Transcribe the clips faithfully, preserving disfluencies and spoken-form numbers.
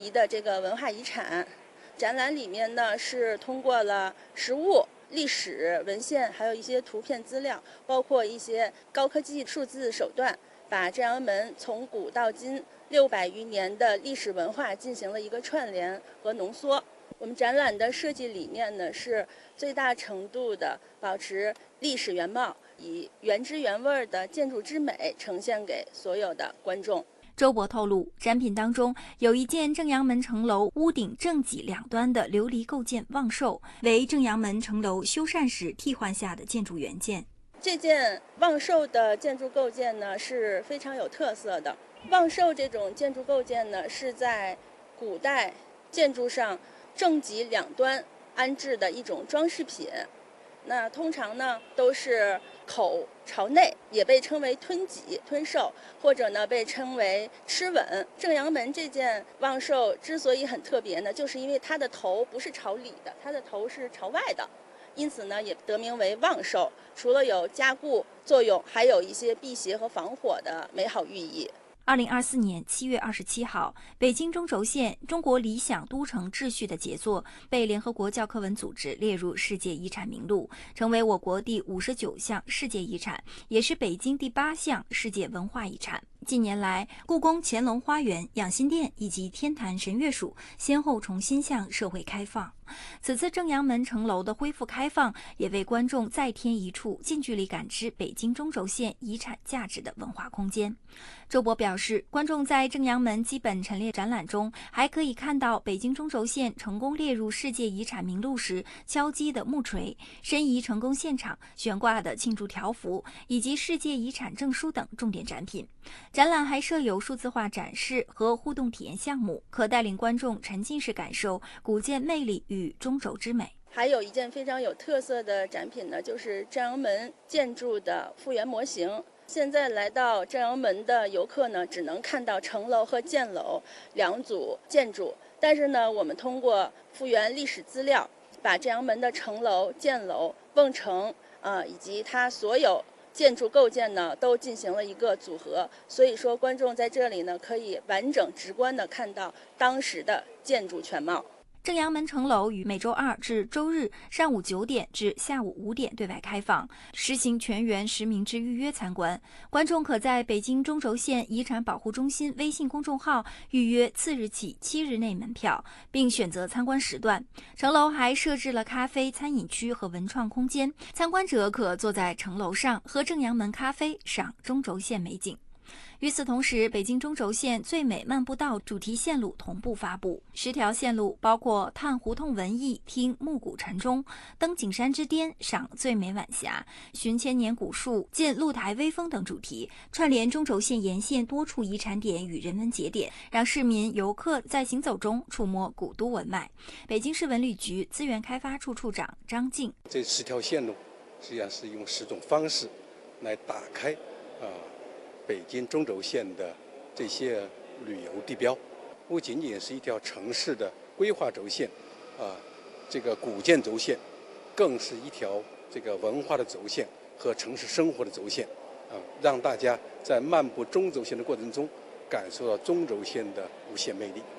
的这个文化遗产。展览里面呢是通过了实物、历史文献，还有一些图片资料，包括一些高科技数字手段，把正阳门从古到今六百余年的历史文化进行了一个串联和浓缩。我们展览的设计理念呢是最大程度的保持历史原貌，以原汁原味的建筑之美呈现给所有的观众。 周博透露，展品当中有一件正阳门城楼屋顶正脊两端的琉璃构件望寿，为正阳门城楼修缮时替换下的建筑原件。 这件望寿的建筑构件呢是非常有特色的。望寿这种建筑构件呢是在古代建筑上正脊两端安置的一种装饰品。那通常呢都是口朝内，也被称为吞脊、吞寿，或者呢被称为吃吻。正阳门这件望寿之所以很特别呢，就是因为它的头不是朝里的，它的头是朝外的，因此呢也得名为望寿。除了有加固作用，还有一些辟邪和防火的美好寓意。 二零二四年七月二十七号，北京中轴线中国理想都城秩序的杰作被联合国教科文组织列入世界遗产名录，成为我国第五十九项世界遗产，也是北京第八项世界文化遗产。近年来，故宫乾隆花园、养心殿以及天坛神乐署先后重新向社会开放。此次正阳门城楼的恢复开放，也为观众再添一处近距离感知北京中轴线遗产价值的文化空间。周博表示，观众在正阳门基本陈列展览中，还可以看到北京中轴线成功列入世界遗产名录时敲击的木锤、申遗成功现场悬挂的庆祝条幅，以及世界遗产证书等重点展品。展览还设有数字化展示和互动体验项目，可带领观众沉浸式感受古建魅力与中轴之美。 还有一件非常有特色的展品呢，就是正阳门建筑的复原模型。现在来到正阳门的游客呢，只能看到城楼和箭楼两组建筑，但是呢，我们通过复原历史资料，把正阳门的城楼、箭楼、瓮城啊、呃、以及它所有建筑构件呢都进行了一个组合，所以说观众在这里呢可以完整直观地看到当时的建筑全貌。 正阳门城楼于每周二至周日上午九点至下午五点对外开放，实行全员实名制预约参观。观众可在北京中轴线遗产保护中心微信公众号预约次日起七日内门票，并选择参观时段。城楼还设置了咖啡、餐饮区和文创空间，参观者可坐在城楼上喝正阳门咖啡，赏中轴线美景。与此同时，北京中轴线最美漫步道主题线路同步发布，十条线路包括探胡同文艺、听暮鼓晨钟、登景山之巅、赏最美晚霞、寻千年古树、见露台微风等主题，串联中轴线沿线多处遗产点与人文节点，让市民游客在行走中触摸古都文脉。北京市文旅局资源开发处处长张静： 这十条线路实际上是用十种方式来打开啊。呃北京中轴线的这些旅游地标，不仅仅是一条城市的规划轴线，啊，这个古建轴线，更是一条这个文化的轴线和城市生活的轴线，啊，让大家在漫步中轴线的过程中，感受到中轴线的无限魅力。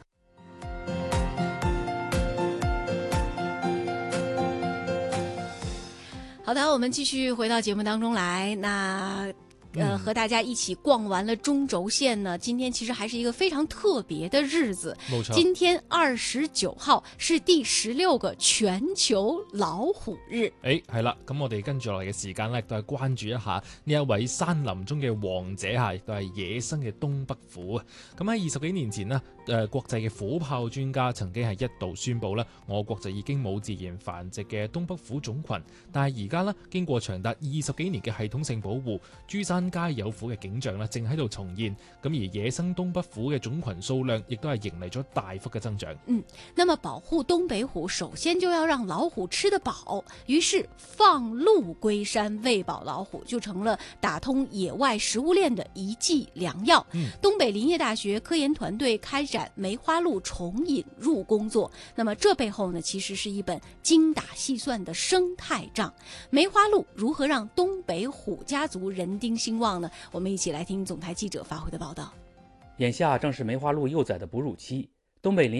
好的，我们继续回到节目当中来。那呃，和大家一起逛完了中轴线呢，今天其實還是一個非常特別的日子。 冇錯， 今天二十九號是第十六個全球老虎日。 誒，係啦，咁我哋跟住落嚟嘅時間咧，亦都係關注一下呢一位山林中嘅王者嚇，亦都係野生嘅東北虎啊。咁喺二十幾年前呢，誒、呃、國際嘅虎豹專家曾經係一度宣布咧，我國就已經冇自然繁殖嘅東北虎種群，但係而家呢，經過長達二十幾年嘅系統性保護，珠山皆有虎嘅景象咧，正喺度重現。咁而野生東北虎嘅種群數量亦都係迎嚟咗大幅嘅增長。 嗯，那麼保護東北虎，首先就要讓老虎吃得飽，於是放鹿歸山餵飽老虎，就成了打通野外食物鏈的一劑良藥。嗯，東北林業大學科研團隊開展梅花鹿重引入工作，那麼這背後呢，其實是一本精打細算的生態賬。梅花鹿如何讓東北虎家族人丁興旺呢？我們一起來聽總台記者發回的報道。 眼下正是梅花鹿幼崽的哺乳期， 东北林